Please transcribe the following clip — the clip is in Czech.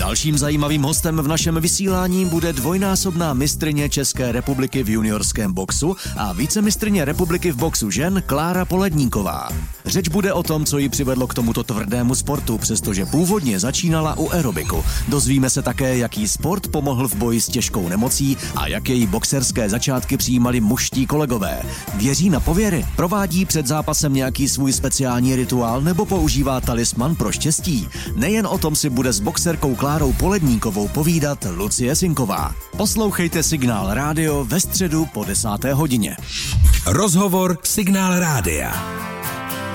Dalším zajímavým hostem v našem vysílání bude dvojnásobná mistryně České republiky v juniorském boxu a vicemistryně republiky v boxu žen Klára Poledníková. Řeč bude o tom, co ji přivedlo k tomuto tvrdému sportu, přestože původně začínala u aerobiku. Dozvíme se také, jaký sport pomohl v boji s těžkou nemocí a jak její boxerské začátky přijímali mužští kolegové. Věří na pověry? Provádí před zápasem nějaký svůj speciální rituál nebo používá talisman pro štěstí? Nejen o tom si bude s boxerkou Klárou Poledníkovou povídat Lucie Sinková. Poslouchejte Signál Rádio ve středu po 10. hodině. Rozhovor Signál Rádia.